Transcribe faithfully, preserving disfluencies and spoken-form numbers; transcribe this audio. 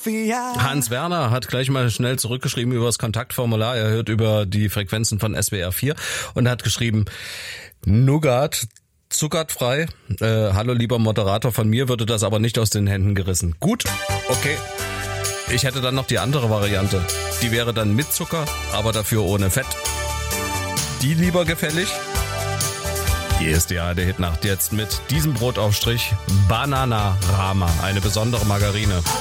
Sophia. Hans Werner hat gleich mal schnell zurückgeschrieben über das Kontaktformular. Er hört über die Frequenzen von S W R vier und hat geschrieben, Nougat, zuckerfrei. Äh, hallo lieber Moderator, von mir würde das aber nicht aus den Händen gerissen. Gut, okay. Ich hätte dann noch die andere Variante. Die wäre dann mit Zucker, aber dafür ohne Fett. Die lieber gefällig? Hier ist die A R D Hitnacht jetzt mit diesem Brotaufstrich Bananarama, eine besondere Margarine.